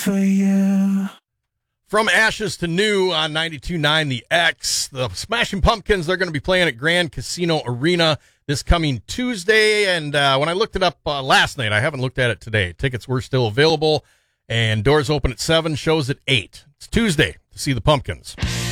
for you. From Ashes to New on 92.9 The X. The Smashing Pumpkins, they're going to be playing at Grand Casino Arena this coming Tuesday. And when I looked it up last night, I haven't looked at it today. Tickets were still available, and doors open at 7, shows at 8. It's Tuesday to see the Pumpkins.